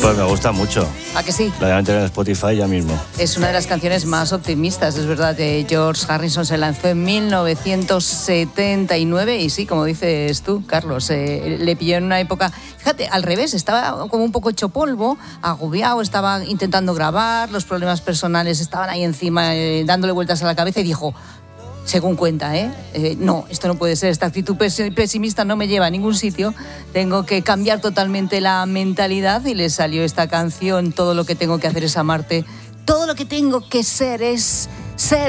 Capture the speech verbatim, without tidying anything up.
Pues me gusta mucho. ¿A que sí? La voy a meter en Spotify ya mismo. Es una de las canciones más optimistas, es verdad. De George Harrison se lanzó en mil novecientos setenta y nueve y sí, como dices tú, Carlos, eh, le pilló en una época, fíjate, al revés, estaba como un poco hecho polvo, agobiado, estaba intentando grabar, los problemas personales estaban ahí encima, eh, dándole vueltas a la cabeza y dijo... Según cuenta, ¿eh? ¿eh? No, esto no puede ser, esta actitud pesimista no me lleva a ningún sitio, tengo que cambiar totalmente la mentalidad y le salió esta canción, todo lo que tengo que hacer es amarte, todo lo que tengo que ser es ser